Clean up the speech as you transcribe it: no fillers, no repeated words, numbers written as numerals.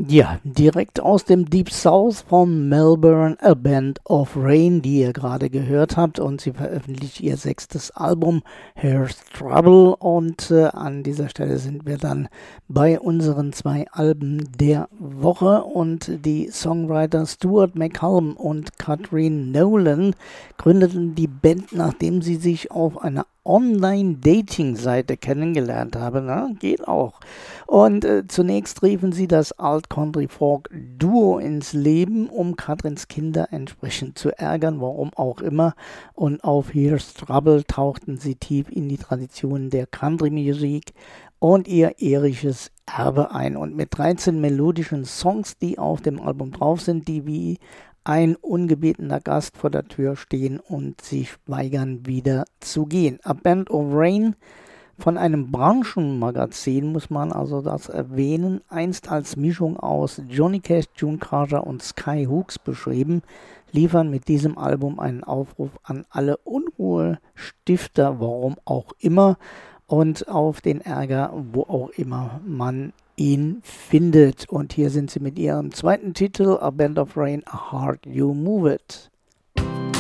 Ja, direkt aus dem Deep South von Melbourne, A Band of Rain, die ihr gerade gehört habt. Und sie veröffentlicht ihr 6. Album, Here's Trouble. Und an dieser Stelle sind wir dann bei unseren 2 Alben der Woche. Und die Songwriter Stuart McCallum und Catherine Nolan gründeten die Band, nachdem sie sich auf einer Online-Dating-Seite kennengelernt haben. Na, geht auch. Und zunächst riefen sie das Alt-Country-Folk-Duo ins Leben, um Katrins Kinder entsprechend zu ärgern, warum auch immer. Und auf Here's Trouble tauchten sie tief in die Traditionen der Country-Musik und ihr irisches Erbe ein. Und mit 13 melodischen Songs, die auf dem Album drauf sind, die wie ein ungebetener Gast vor der Tür stehen und sich weigern, wieder zu gehen. A Band of Rain, von einem Branchenmagazin, muss man also das erwähnen, einst als Mischung aus Johnny Cash, June Carter und Sky Hooks beschrieben, liefern mit diesem Album einen Aufruf an alle Unruhestifter, warum auch immer, und auf den Ärger, wo auch immer man ihn findet. Und hier sind sie mit ihrem 2. Titel, A Band of Rain, A Heart You Move It.